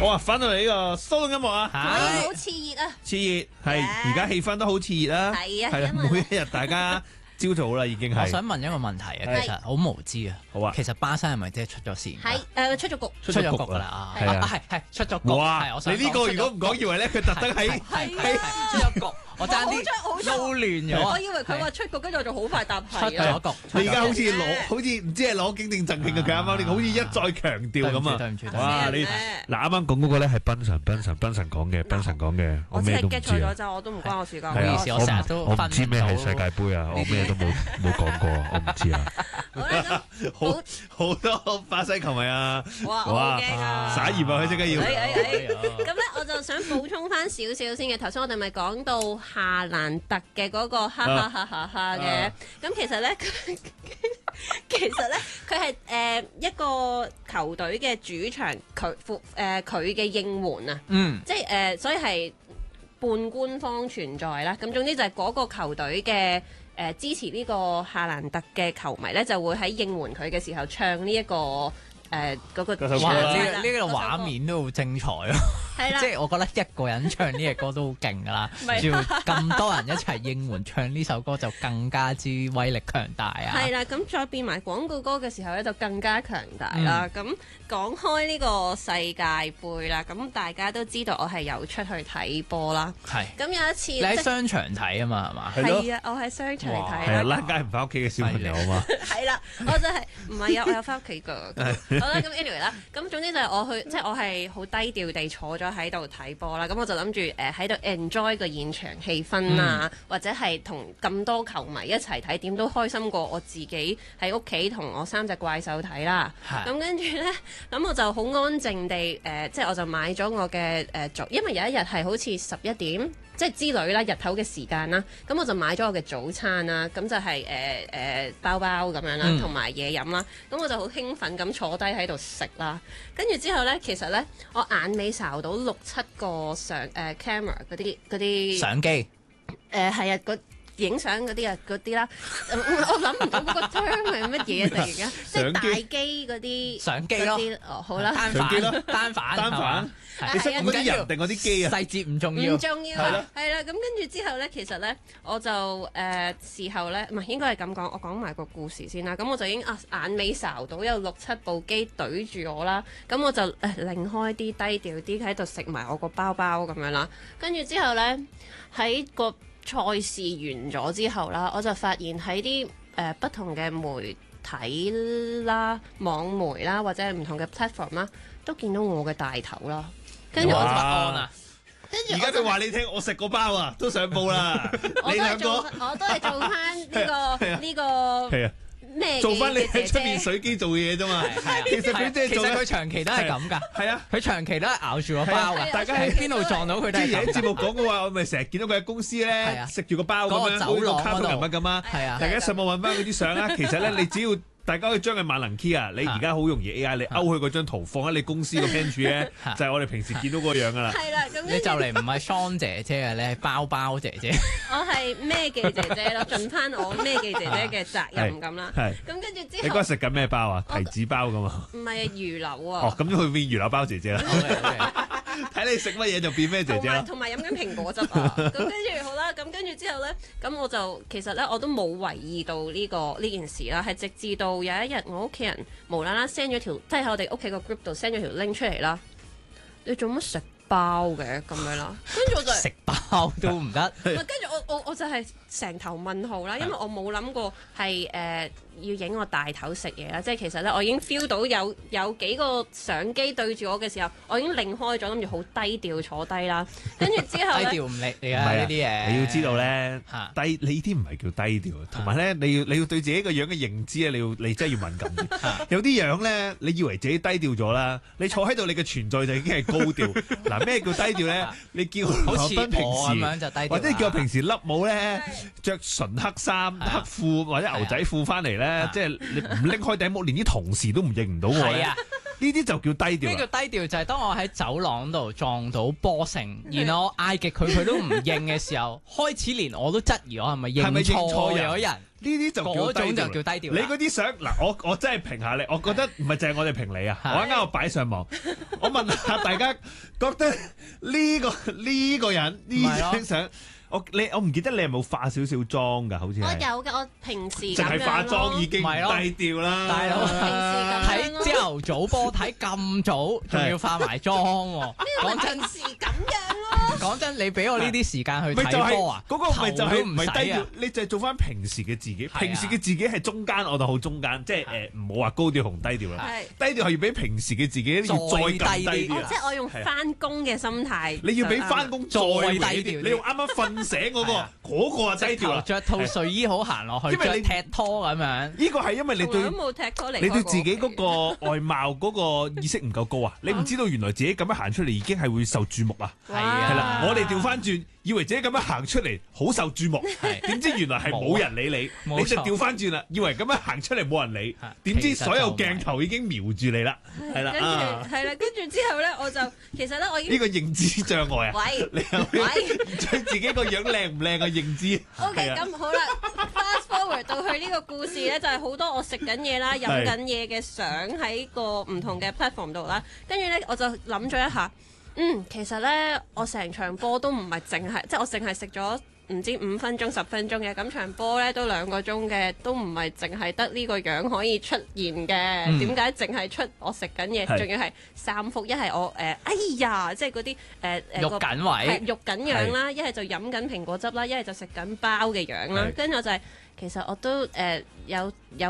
好啊，翻到嚟呢個蘇動音樂啊， 好熾熱啊！ 熾熱係而家氣氛都好熾熱啦， 係啊， 係啦，每一日大家朝早啦已經係。 我想問一個問題啊，其實好無知啊。 好啊， 其實巴西係咪即係出咗線？ 係出咗局， 出咗局㗎啦， 係啊， 係出咗局。 哇！ 係你呢個如果唔講，以為咧佢特登喺出咗局，我爭啲撈亂咗。 我以為佢話出局，跟住我就好快答係。 出咗局， 你而家好似唔知係攞景定贈慶嘅，佢啱啱呢個好似一再強調咁啊！ 對唔住， 哇！你嗱啱啱講嗰個咧係賓神講嘅，我咩都唔知啊！ 就我都唔關我事㗎。 唔好意思，我成日都我唔知咩係世界盃啊，我咩都冇講過，我唔知啊！好多巴西球迷啊！ 哇！好驚啊！ 撒鹽啊！佢即刻要。 咁咧，我就想補充翻少少先嘅。頭先我哋咪講到夏蘭特嘅嗰個哈哈哈哈哈嘅。咁其實咧，佢係一個球隊嘅主場，佢嘅應援啊。即係所以係半官方存在啦。咁總之就係嗰個球隊嘅。支持呢個夏蘭特嘅球迷咧，就會喺應援佢嘅時候唱呢一個嗰個哇！呢個畫面都好精彩咯， 係啦， 即係我覺得一個人唱呢隻歌都好勁噶啦，仲要咁多人一齊應援唱呢首歌就更加之威力強大啊！ 係啦，咁再變埋廣告歌嘅時候咧，就更加強大啦。咁講開呢個世界盃啦，咁大家都知道我係有出去睇波啦。 係。 咁有一次你喺商場睇啊嘛，係嘛？ 係啊，我喺商場睇啦。 係啊，拉街唔翻屋企嘅小朋友啊嘛。 係啦，我就係唔係啊？我有翻屋企㗎。好啦，咁 anyway 啦，咁總之就係我去，即係我係好低調地坐咗喺度睇波啦。咁我就諗住喺度 enjoy 個現場氣氛啊，或者係同咁多球迷一齊睇，點都開心過我自己喺屋企同我3隻怪獸睇啦。咁跟住咧，咁我就好安靜地即係我就買咗我嘅早，因為有一日係好似11點。即係之類啦，日頭嘅時間啦，咁我就買咗我嘅早餐啦，咁就係包包咁樣啦，同埋嘢飲啦，咁我就好興奮咁坐低喺度食啦，跟住之後咧，其實咧我眼尾睄到6-7個camera 嗰啲相機， 係啊影相嗰啲啦，我諗唔到嗰個 term 係乜嘢突然間，即係大機嗰啲相機咯， 好啦， 單反。 你識嗰啲人定嗰啲機啊？ 細節唔重要， 係啦。咁跟住之後咧，其實咧我就事後咧，唔係應該係咁講，我講埋個故事先啦。咁我就已經眼尾睄到有6-7部機對住我啦。咁我就擰開啲低調啲喺度食埋我個包包咁樣啦。跟住之後咧喺個賽事完咗之後啦，我就發現喺啲不同嘅媒體啦、網媒啦，或者係唔同嘅 platform 啦，都見到我嘅大頭啦。跟住我就不安啊！ 而家佢話你聽，我食個包啊，都上報啦。你兩個我都係做翻呢個係啊咩？做翻你喺出面水機做嘢啫嘛。其實佢長期都係咁㗎。係啊， 佢長期都係咬住個包㗎。大家喺邊度撞到佢都係咁。之前喺節目講嘅話，我咪成日見到佢喺公司咧食住個包咁樣，好似個卡通人物咁啊。係啊，大家上網揾翻嗰啲相啊。其實咧，你只要大家可以將佢萬能 key 啊！你而家好容易 AI，你勾佢嗰張圖放喺你公司個 pantry 咧，就係我哋平時見到嗰個樣噶啦。係啦，咁你就嚟唔係桑姐姐啊，你係包包姐姐。 我係咩記姐姐咯，盡翻我咩記姐姐嘅責任咁啦。係。咁跟住之後， 你嗰日食緊咩包啊？提子包噶嘛？ 唔係魚柳啊。 哦，咁佢變魚柳包姐姐啦。睇你食乜嘢就變咩姐姐啦。 同埋飲緊蘋果汁啊！咁跟住好啦，咁跟住之後咧，咁我就其實咧我都冇懷疑到呢件事啦，係直至到有一日我屋企人無啦啦 send 咗條，即係喺我哋屋企個 group 度 send 咗條 link 出嚟啦。你做乜食包嘅咁樣啦？跟住我就食包都唔得。 跟住我就係成頭問號啦，因為我冇諗過係要影我大頭食嘢啦。即係其實咧，我已經 feel 到有幾個相機對住我嘅時候，我已經擰開咗，諗住好低調坐低啦。跟住之後低調唔理啊呢啲嘢。 你要知道咧，你呢啲唔係叫低調，同埋咧你要對自己個樣嘅認知咧，你真係要敏感啲。有啲樣咧，你以為自己低調咗啦，你坐喺度，你嘅存在就已經係高調。嗱，咩叫低調咧？你叫好似我平時咁樣就低調， 或者叫我平時笠帽咧，着純黑衫、黑褲或者牛仔褲翻嚟咧，即係你唔拎開頂帽，連啲同事都唔認唔到我咧。呢啲就叫低調。 咩叫低調？就係當我喺走廊度撞到波成，然後我嗌極佢都唔應嘅時候，開始連我都質疑我係咪認錯咗人。呢啲就嗰種就叫低調。 你嗰啲相嗱，我真係評下你，我覺得唔係淨係我哋評你啊！我啱啱我擺上網， 我問下大家覺得呢個人呢張相？我唔記得你係冇化少少妝㗎，好似我有嘅，我平時淨係化妝已經唔低調啦。 大佬睇朝頭早波睇咁早，仲要化埋妝喎。 講真時咁樣咯。 講真，你俾我呢啲時間去睇波啊？ 嗰個咪就係唔係低調啊？ 你就係做翻平時嘅自己。平時嘅自己係中間，我就好中間，即係唔好話高調同低調啦。低調係要比平時嘅自己要再更低調。 即係我用翻工嘅心態。 你要比翻工再低調。你用啱啱瞓醒嗰個啊低調啦， 着套睡衣好行落去，因為你踢拖咁樣。 呢個係因為你對你對自己嗰個外貌嗰個意識唔夠高啊！你唔知道原來自己咁樣行出嚟已經係會受注目啊！係啦，我哋調翻轉，以為自己咁樣行出嚟好受注目，點知原來係冇人理你，你就調翻轉啦，以為咁樣行出嚟冇人理，點知所有鏡頭已經瞄住你啦，係啦， 跟住之後咧，我就其實咧，我已經呢個認知障礙啊！ 喂， 你對自己個樣靚唔靚嘅認知 ？OK，咁好啦 ，fast forward 到去呢個故事咧，就係好多我食緊嘢啦、飲緊嘢嘅相喺個唔同嘅 platform 度啦，跟住咧我就諗咗一下。其實咧，我成場波都唔係淨係，即係我淨係食咗唔知5分鐘、10分鐘嘅，咁場波咧都2個鐘嘅，都唔係淨係得呢個樣可以出現嘅。點解淨係出我食緊嘢，仲要係3幅，一係我哎呀，即係嗰啲肉緊位， 肉緊樣啦，一係就飲緊蘋果汁啦，一係就食緊包嘅樣啦。跟住我就係其實我都有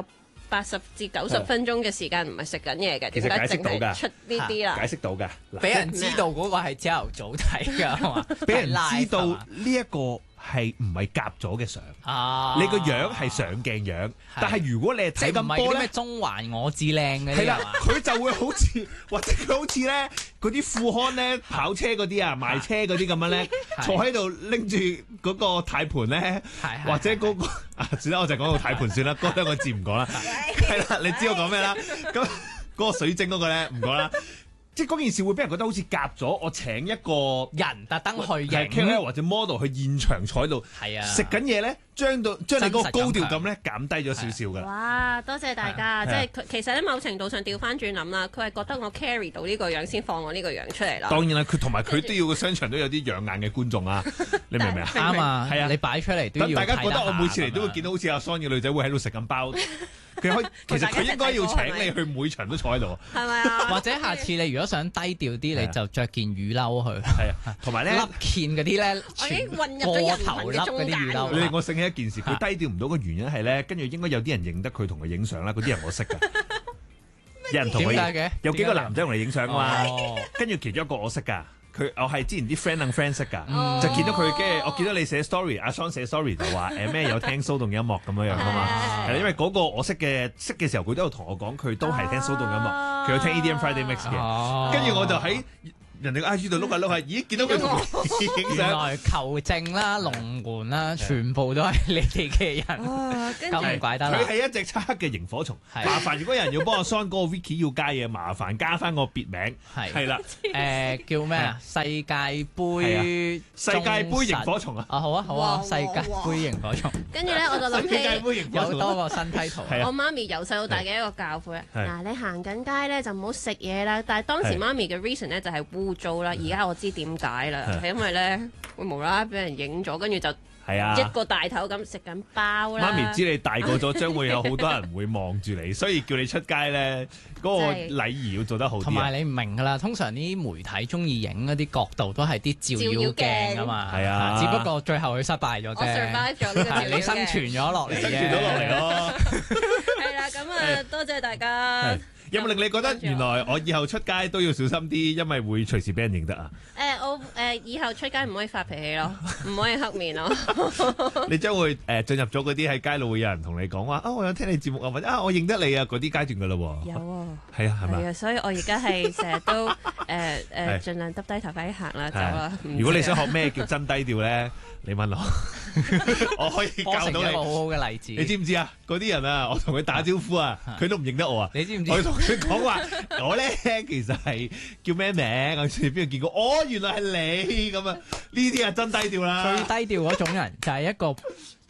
80至90分鐘嘅時間唔係食緊嘢嘅，點解淨係出呢啲啦？ 解釋到㗎， 俾人知道嗰個係朝頭早睇㗎，係嘛？ 俾人知道呢一個係唔係夾咗嘅相？你個樣係上鏡樣，但係如果你係睇緊波咧， 中環我至靚嘅， 係啦，佢就會好似或者佢好似咧嗰啲富康咧跑車嗰啲啊賣車嗰啲咁樣咧，坐喺度拎住嗰個軚盤咧，或者嗰個算啦，我就講到軚盤算啦，嗰兩個字唔講啦，係啦，你知我講咩啦？咁嗰個水晶嗰個咧唔講啦。即係嗰件事會俾人覺得好似夾咗，我請一個人特登去影或者 model 去現場坐喺度，食緊嘢咧，將你嗰個高調感咧減低咗少少㗎。 哇！多謝大家，即係其實咧某程度上調翻轉諗啦，佢係覺得我 carry 到呢個樣先放我呢個樣出嚟啦。 當然啦，佢同埋佢都要個商場都有啲養眼嘅觀眾啊，你明唔明啊？ 啱啊，係啊，你擺出嚟都要大家覺得我每次嚟都會見到好似阿 Son 嘅女仔會喺度食緊包。其實佢應該要請你去每場都坐喺度， 係咪啊？ 或者下次你如果想低調啲，你就着件雨褸去。 係啊，同埋咧， 笠件嗰啲咧， 我已經混入咗人群嘅中間。 你令我醒起一件事，佢低調唔到嘅原因係咧，跟住應該有啲人認得佢同佢影相啦，嗰啲人我識㗎。有人同佢有幾個男仔同你影相㗎嘛？跟住其中一個我識㗎。我係之前啲 friend 識㗎，就見到佢，跟住我見到你寫 story，阿 Son 寫 story 就話咩有聽騷動音樂咁樣㗎嘛，係因為嗰個我識嘅時候，佢都有同我講，佢都係聽騷動音樂，佢有聽 EDM Friday Mix 嘅，跟住我就喺人哋個 IG 度碌下，咦見到佢同影相， 原來球證啦、龍門啦，全部都係你哋嘅人，咁唔怪得啦。 佢係一隻漆黑嘅螢火蟲，麻煩如果有人要幫我 Son 嗰個 Wiki 要加嘢，麻煩加翻個別名，係啦， 叫咩啊？世界盃螢火蟲啊！ 好啊，世界盃螢火蟲。 跟住咧，我就諗起有多個新 title。 我媽咪由細到大嘅一個教誨啊，嗱，你行緊街咧就唔好食嘢啦。但係當時媽咪嘅 reason 咧就係污糟啦。而家我知點解啦，係因為咧會無啦啦俾人影咗，跟住就一個大頭咁食緊包啦。 媽咪知你大個咗，將會有好多人會望住你，所以叫你出街咧，嗰個禮儀要做得好啲。 同埋你唔明㗎啦，通常啲媒體中意影嗰啲角度都係啲照妖鏡啊嘛，係啊，只不過最後佢失敗咗啫。 我 survive 咗呢個照妖鏡， 你生存咗落嚟， 生存咗落嚟咯。 係啦，咁啊，多謝大家。 有冇令你覺得原來我以後出街都要小心啲，因為會隨時俾人認得啊？ 我以後出街唔可以發脾氣咯，唔可以黑面咯。 你將會進入咗嗰啲喺街路會有人同你講話我有聽你節目啊，或者我認得你啊嗰啲階段㗎咯喎。 有啊， 係啊，係咪？ 係啊，所以我而家係成日都盡量耷低頭快啲行啦，走啦。 如果你想學咩叫真低調咧，你問我，我可以教到你。 一個好好嘅例子。 你知唔知啊？嗰啲人啊，我同佢打招呼啊，佢都唔認得我啊。 你知唔知？ 我同佢講話，我咧其實係叫咩名？我喺邊度見過？原來係你咁啊！呢啲係真低調啦。 最低調嗰種人就係一個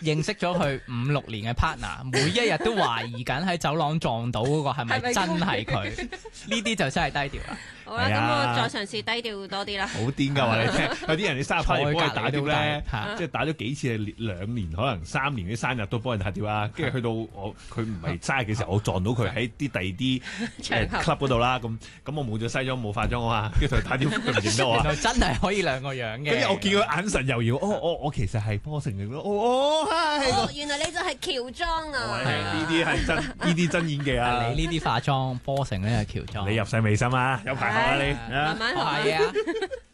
認識咗佢5-6年嘅 partner，每一日都懷疑緊喺走廊撞到嗰個係咪真係佢？呢啲就真係低調啦。 好啦，咁我再嘗試低調多啲啦。 好癲㗎話你聽，有啲人你生日派嚟幫佢打碟咧，即係打咗幾次2年可能3年啲生日都幫人打碟啦。跟住去到佢唔係生日嘅時候，我撞到佢喺啲第二啲 club 嗰度啦。咁我冇咗西裝冇化妝啊嘛，跟住同佢打碟佢唔認得我。 原來真係可以兩個樣嘅。 跟住我見佢眼神猶豫，我其實係波成嚟咯。 原來你就係喬裝啊！ 呢啲係真，呢啲真演技啊！ 你呢啲化妝，波成咧係喬裝。 你入世未深啊？有排學啊你， 慢慢學。 係啊。